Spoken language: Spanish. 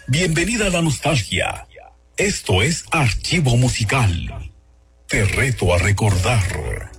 Bienvenida a la nostalgia. Esto es Archivo Musical. Te reto a recordar.